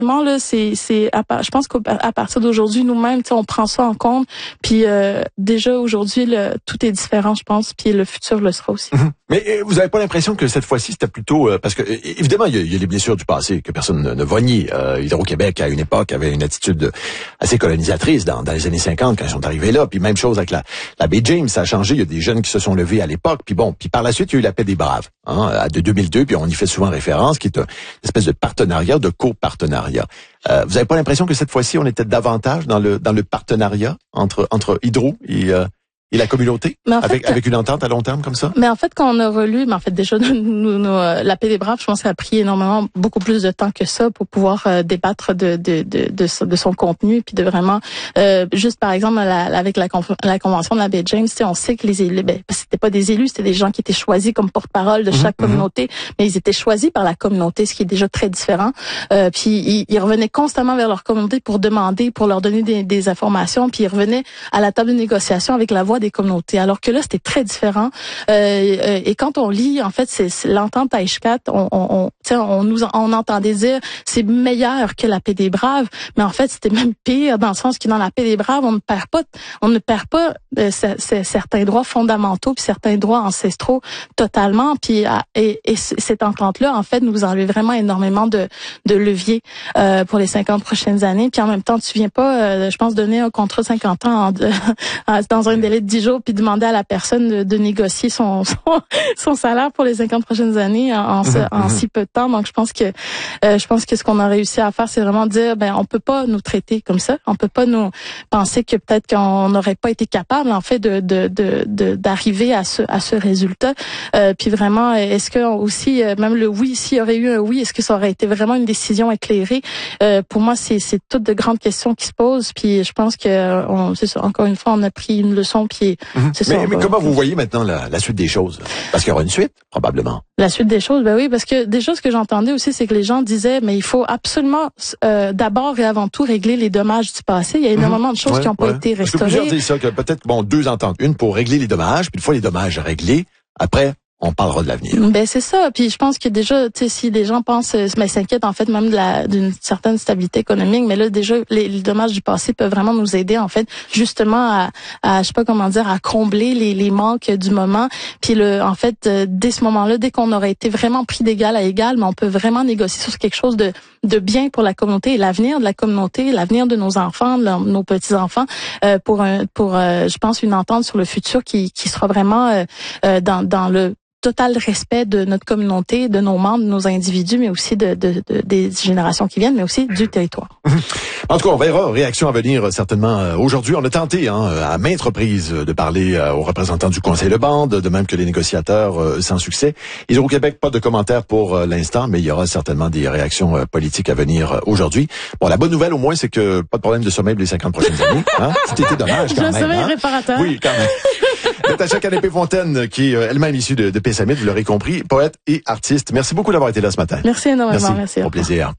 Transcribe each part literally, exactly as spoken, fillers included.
Là, c'est, c'est, à, je pense qu'à partir d'aujourd'hui, nous-mêmes, on prend ça en compte. Puis euh, déjà aujourd'hui, le, tout est différent, je pense. Puis le futur le sera aussi. Mm-hmm. Mais euh, vous avez pas l'impression que cette fois-ci, c'était plutôt euh, parce que euh, évidemment, il y, y a les blessures du passé que personne ne, ne va nier. Euh, Hydro-Québec à une époque avait une attitude assez colonisatrice dans, dans les années cinquante quand ils sont arrivés là. Puis même chose avec la, la baie James, ça a changé. Il y a des jeunes qui se sont levés à l'époque. Puis bon, puis par la suite, il y a eu la paix des braves, hein, de deux mille deux. Puis on y fait souvent référence, qui est une espèce de partenariat, de copartenariat. Euh, vous avez pas l'impression que cette fois-ci, on était davantage dans le dans le partenariat entre entre Hydro et euh, et la communauté, en fait, avec avec une entente à long terme comme ça? Mais en fait, quand on a relu, mais en fait déjà, nous, nous, nous, la paix des braves, je pense que ça a pris énormément, beaucoup plus de temps que ça pour pouvoir euh, débattre de de, de de de son contenu, puis de vraiment, euh, juste par exemple, la, avec la, la convention de la baie James, on sait que les élus, ben, c'était pas des élus, c'était des gens qui étaient choisis comme porte-parole de chaque mmh, communauté, mmh. mais ils étaient choisis par la communauté, ce qui est déjà très différent. Euh, puis ils, ils revenaient constamment vers leur communauté pour demander, pour leur donner des, des informations, puis ils revenaient à la table de négociation avec la voix des communautés. Alors que là, c'était très différent. Euh, et quand on lit, en fait, c'est, c'est l'entente à Ishkat, on, on, on, on nous on entendait dire c'est meilleur que la paix des braves, mais en fait, c'était même pire dans le sens que dans la paix des braves, on ne perd pas, on ne perd pas euh, c- c- certains droits fondamentaux puis certains droits ancestraux totalement. Puis et, et cette entente-là, en fait, nous enlève vraiment énormément de, de levier euh, pour les cinquante prochaines années. Puis en même temps, tu viens pas, euh, je pense, donner un contrat de cinquante ans en, de, dans un délai de dix jours puis demander à la personne de, de négocier son, son son salaire pour les cinquante prochaines années en, en, mmh, en mmh. si peu de temps. Donc je pense que euh, je pense que ce qu'on a réussi à faire, c'est vraiment dire ben on peut pas nous traiter comme ça, on peut pas nous penser que peut-être qu'on n'aurait pas été capable en fait de de de, de d'arriver à ce à ce résultat. Euh, puis vraiment, est-ce que aussi même le oui, s'il y aurait eu un oui, est-ce que ça aurait été vraiment une décision éclairée? Euh, pour moi, c'est c'est toutes de grandes questions qui se posent. Puis je pense que on, c'est ça. Encore une fois, on a pris une leçon. Puis Mmh. c'est mais, ça. Mais va, comment vous voyez maintenant la, la suite des choses? Parce qu'il y aura une suite, probablement. La suite des choses, ben oui, parce que déjà ce que j'entendais aussi, c'est que les gens disaient, mais il faut absolument euh, d'abord et avant tout régler les dommages du passé. Il y a énormément mmh. de choses ouais, qui n'ont ouais. pas été restaurées. Parce que plusieurs disent ça, que peut-être bon deux ententes, une pour régler les dommages, puis une fois les dommages réglés, après on parlera de l'avenir. Ben c'est ça. Puis je pense que déjà, tu sais, si des gens pensent, mais s'inquiètent en fait même de la d'une certaine stabilité économique, mais là déjà les, les dommages du passé peuvent vraiment nous aider en fait justement à, à je sais pas comment dire, à combler les, les manques du moment. Puis le, en fait, euh, dès ce moment-là, dès qu'on aurait été vraiment pris d'égal à égal, mais on peut vraiment négocier sur quelque chose de de bien pour la communauté et l'avenir de la communauté, l'avenir de nos enfants, de nos petits enfants, euh, pour un pour euh, je pense une entente sur le futur qui qui sera vraiment euh, euh, dans dans le total respect de notre communauté, de nos membres, de nos individus, mais aussi de, de, de des générations qui viennent, mais aussi du territoire. En tout cas, on verra. Réaction à venir certainement aujourd'hui. On a tenté hein, à maintes reprises de parler aux représentants du conseil de bande, de même que les négociateurs, euh, sans succès. Hydro-Québec, pas de commentaires pour euh, l'instant, mais il y aura certainement des réactions euh, politiques à venir euh, aujourd'hui. Bon, la bonne nouvelle au moins, c'est que pas de problème de sommeil pour les cinquante prochaines années. Hein? C'était dommage quand J'ai même. un sommeil hein? réparateur. Oui, quand même. Natacha Canapé-Fontaine, qui est euh, elle-même issue de, de Pessamit, vous l'aurez compris, poète et artiste. Merci beaucoup d'avoir été là ce matin. Merci énormément. Merci. Merci. Au plaisir.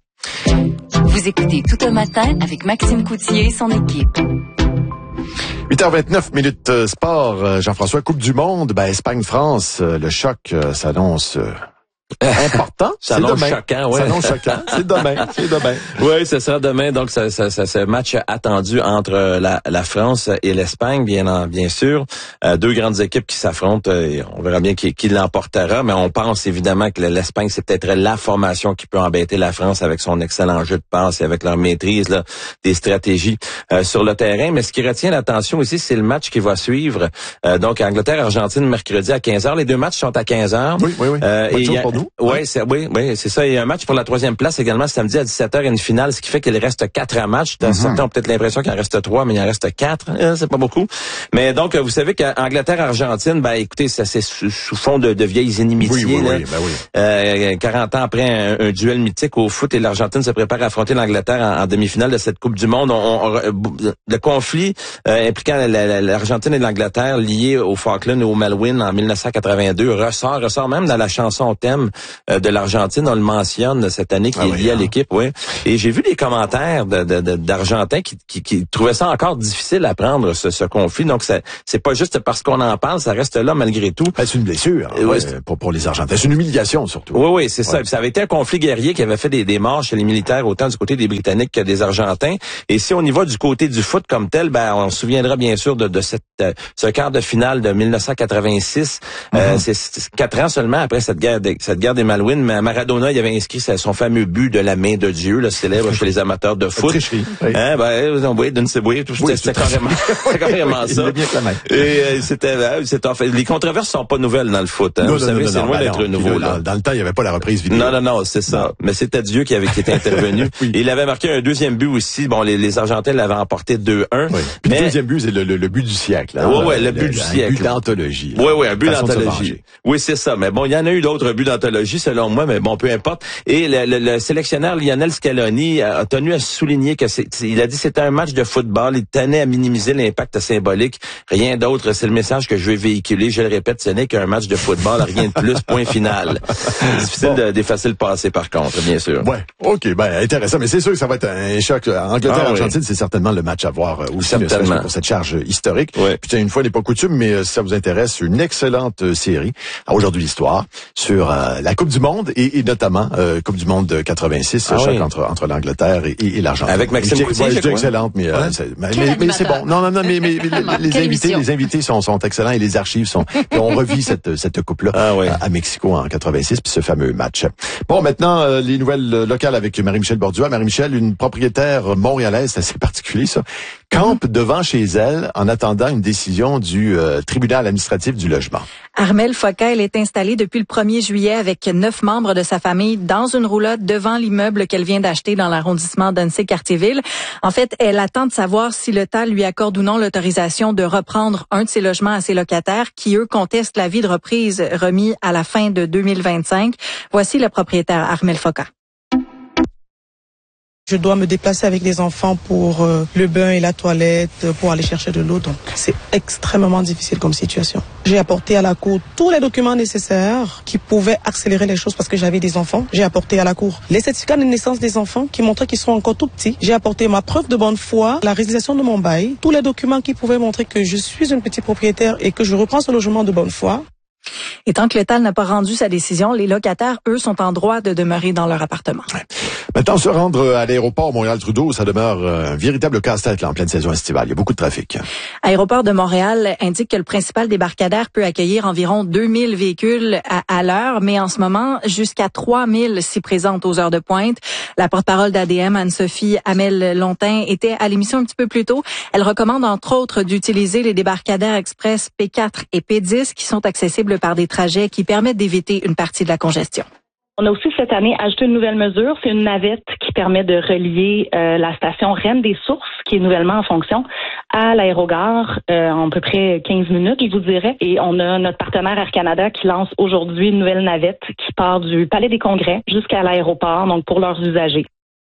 Vous écoutez Tout un matin avec Maxime Coutier et son équipe. huit heures vingt-neuf minutes euh, sport. Jean-François, Coupe du Monde, ben Espagne-France, euh, le choc euh, s'annonce euh, important. Ça c'est annonce demain. choquant, ouais. Ça annonce choquant. C'est demain. C'est demain. Oui, ce sera demain. Donc, ça, ça, ça, ce match attendu entre la, la France et l'Espagne, bien, bien sûr. Euh, deux grandes équipes qui s'affrontent. Et on verra bien qui, qui l'emportera. Mais on pense évidemment que l'Espagne, c'est peut-être la formation qui peut embêter la France avec son excellent jeu de passe et avec leur maîtrise là, des stratégies euh, sur le terrain. Mais ce qui retient l'attention aussi, c'est le match qui va suivre. Euh, donc, Angleterre-Argentine, mercredi à quinze heures. Les deux matchs sont à quinze heures. Oui, oui, oui. Euh, Bonne et chose y a, pour nous. Ouais, c'est, oui, oui, c'est ça. Il y a un match pour la troisième place également samedi à dix-sept heures et une finale, ce qui fait qu'il reste quatre à match. Mm-hmm. Certains ont peut-être l'impression qu'il en reste trois, mais il en reste quatre. Euh, c'est pas beaucoup. Mais donc, vous savez qu'Angleterre-Argentine, ben écoutez, ça c'est sous, sous fond de, de vieilles inimitiés. Oui, oui, là. oui, ben oui. Euh, quarante ans après un, un duel mythique au foot et l'Argentine se prépare à affronter l'Angleterre en, en demi-finale de cette Coupe du Monde. On, on, le conflit euh, impliquant la, la, l'Argentine et l'Angleterre lié au Falkland et au Malouine en mille neuf cent quatre-vingt-deux ressort, ressort même dans la chanson thème euh, de l'Argentine, on le mentionne cette année, qui ah est oui, lié hein. à l'équipe, oui. Et j'ai vu des commentaires de, de, de, d'Argentins qui, qui, qui trouvaient ça encore difficile à prendre, ce, ce conflit. Donc, ça, c'est pas juste parce qu'on en parle, ça reste là malgré tout. Ben, c'est une blessure hein, ouais, ouais, pour, pour les Argentins. C'est une humiliation surtout. Oui, oui, c'est ouais. ça. Ça avait été un conflit guerrier qui avait fait des, des morts chez les militaires, autant du côté des Britanniques que des Argentins. Et si on y va du côté du foot comme tel, ben on se souviendra bien sûr de, de cette, euh, ce quart de finale de mille neuf cent quatre-vingt-six. Mm-hmm. Euh, c'est, c'est quatre ans seulement après cette guerre, des, cette guerre des Malouines. Mais Maradona, il avait inscrit son fameux but de la main de Dieu, le célèbre chez les amateurs de foot. Tricherie. Oui. Hein, ben, on voyait d'une oui, c'était, c'était carrément, c'était carrément ça. Il bien que la main. Et euh, c'était, euh, c'était en fait, les controverses sont pas nouvelles dans le foot. Hein. Non, Vous non, savez, non, c'est non, loin ben d'être non. nouveau. Dans, Là. dans le temps, il n'y avait pas la reprise vidéo. Non, non, non, c'est ça. Non. Mais c'était Dieu qui avait qui était intervenu. Oui. Et il avait marqué un deuxième but aussi. Bon, les, les Argentins l'avaient emporté deux un. Oui. Puis mais... le deuxième but, c'est le, le, le but du siècle. Hein. Oui, oui, le, le but le, du un siècle. Un but d'anthologie. Oui, oui, un but d'anthologie. Oui, c'est ça. Mais bon, il y en a eu d'autres buts d'anthologie, selon moi, mais bon, peu importe. Et le, le, le sélectionneur Lionel Scaloni a, a tenu à souligner que c'est, il a dit que c'était un match de football. Il tenait à minimiser l'impact symbolique. Rien d'autre. C'est le message que je vais véhiculer. Je le répète, ce n'est qu'un match de football. Rien de plus. Point final. Difficile bon. de, d'effacer le passé, par contre, bien sûr. Ouais. OK. Ben, intéressant. Mais c'est sûr que ça va être un choc. Angleterre-Argentine, ah, oui. c'est certainement le match à voir aussi. Certainement. Pour cette charge historique. Ouais. Puis, une fois n'est pas coutume, mais si ça vous intéresse, une excellente série. À Aujourd'hui l'histoire sur euh, la Coupe du Monde et, et notamment euh, Coupe du Monde de quatre-vingt-six, ah, choc oui. entre, entre l'Angleterre et, et, et l'Argentine. Avec Maxime Coutier, je dis excellente, mais, euh, c'est, mais, mais, mais c'est bon. Non, non, non, mais, mais, mais les, les invités, les invités sont, sont excellents et les archives sont. Et on revit cette, cette coupe-là ah, oui. à, à Mexico en quatre-vingt-six, puis ce fameux match. Bon, maintenant euh, les nouvelles locales avec Marie-Michel Bordua. Marie-Michel, une propriétaire montréalaise, c'est assez particulier ça, campe mm-hmm. devant chez elle en attendant une décision du euh, tribunal administratif du logement. Armelle Foca, elle est installée depuis le premier juillet avec neuf membres de sa famille dans une roulotte devant l'immeuble qu'elle vient d'acheter dans l'arrondissement d'Annecy-Cartierville. En fait, elle attend de savoir si le T A L lui accorde ou non l'autorisation de reprendre un de ses logements à ses locataires qui, eux, contestent l'avis de reprise remis à la fin de deux mille vingt-cinq. Voici le propriétaire Armelle Foca. Je dois me déplacer avec les enfants pour euh, le bain et la toilette, pour aller chercher de l'eau. Donc, c'est extrêmement difficile comme situation. J'ai apporté à la cour tous les documents nécessaires qui pouvaient accélérer les choses parce que j'avais des enfants. J'ai apporté à la cour les certificats de naissance des enfants qui montraient qu'ils sont encore tout petits. J'ai apporté ma preuve de bonne foi, la résiliation de mon bail, tous les documents qui pouvaient montrer que je suis une petite propriétaire et que je reprends ce logement de bonne foi. Et tant que le T A L n'a pas rendu sa décision, les locataires, eux, sont en droit de demeurer dans leur appartement. Ouais. Maintenant, se rendre à l'aéroport Montréal-Trudeau, ça demeure un véritable casse-tête là, en pleine saison estivale. Il y a beaucoup de trafic. Aéroport de Montréal indique que le principal débarcadère peut accueillir environ deux mille véhicules à, à l'heure, mais en ce moment, jusqu'à trois mille s'y présentent aux heures de pointe. La porte-parole d'A D M, Anne-Sophie Hamel-Lontin, était à l'émission un petit peu plus tôt. Elle recommande, entre autres, d'utiliser les débarcadères express P quatre et P dix qui sont accessibles par des trajets qui permettent d'éviter une partie de la congestion. On a aussi cette année ajouté une nouvelle mesure, c'est une navette qui permet de relier euh, la station Reine des Sources, qui est nouvellement en fonction, à l'aérogare euh, en à peu près quinze minutes, je vous dirais. Et on a notre partenaire Air Canada qui lance aujourd'hui une nouvelle navette qui part du Palais des Congrès jusqu'à l'aéroport, donc pour leurs usagers.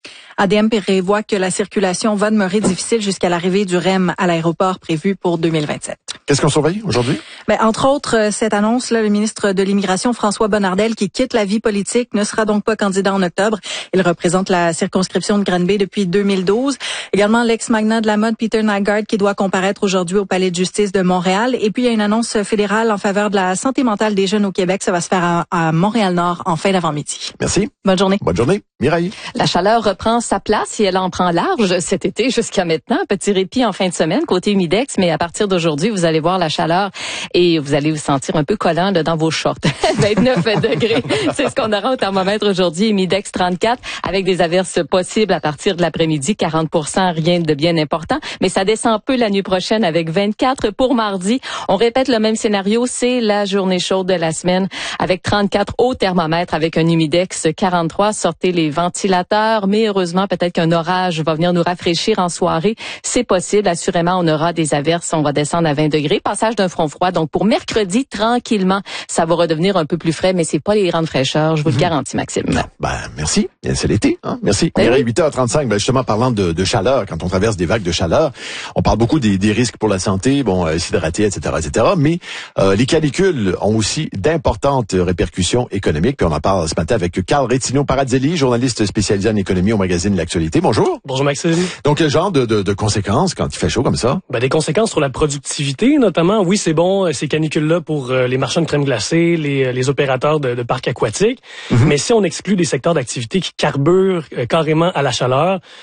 A D M prévoit que la circulation va demeurer difficile jusqu'à l'arrivée du R E M à l'aéroport prévu pour deux mille vingt-sept. Qu'est-ce qu'on surveille aujourd'hui? Ben, entre autres, cette annonce-là, le ministre de l'Immigration, François Bonnardel, qui quitte la vie politique, ne sera donc pas candidat en octobre. Il représente la circonscription de Granby depuis deux mille douze. Également, l'ex-magnat de la mode, Peter Nygaard, qui doit comparaître aujourd'hui au Palais de justice de Montréal. Et puis, il y a une annonce fédérale en faveur de la santé mentale des jeunes au Québec. Ça va se faire à, à Montréal-Nord en fin d'avant-midi. Merci. Bonne journée. Bonne journée. Mireille. La chaleur reprend sa place et elle en prend large cet été jusqu'à maintenant. Petit répit en fin de semaine côté humidex, mais à partir d'aujourd'hui, vous allez voir la chaleur et vous allez vous sentir un peu collant là, dans vos shorts. vingt-neuf degrés, c'est ce qu'on aura au thermomètre aujourd'hui. Humidex trente-quatre avec des averses possibles à partir de l'après-midi. quarante pour cent, rien de bien important. Mais ça descend peu la nuit prochaine avec vingt-quatre pour mardi. On répète le même scénario, c'est la journée chaude de la semaine avec trente-quatre au thermomètre avec un humidex quarante-trois. Sortez les ventilateurs, mais heureusement, peut-être qu'un orage va venir nous rafraîchir en soirée. C'est possible. Assurément, on aura des averses. On va descendre à vingt vingt degrés. Passage d'un front froid. Donc, pour mercredi, tranquillement, ça va redevenir un peu plus frais, mais c'est pas les grandes fraîcheurs. Je vous mm-hmm. le garantis, Maxime. Ben, merci. C'est l'été, hein? Merci. Ben Il est oui. huit heures trente-cinq. Ben, justement, parlant de, de chaleur, quand on traverse des vagues de chaleur, on parle beaucoup des, des risques pour la santé, bon, euh, s'hydrater, et cetera, et cetera. Mais euh, les canicules ont aussi d'importantes répercussions économiques. Puis on en parle ce matin avec Carl Retigno-Paradzelli, journaliste spécialisé en économie au magazine L'Actualité. Bonjour. Bonjour Maxime. Donc, quel genre de, de, de conséquences quand il fait chaud comme ça? Ben, des conséquences sur la productivité, notamment. Oui, c'est bon, ces canicules-là pour euh, les marchands de crème glacée, les, les opérateurs de, de parcs aquatiques. Mm-hmm. Mais si on exclut des secteurs d'activité qui carburent euh, carrément à la chaleur,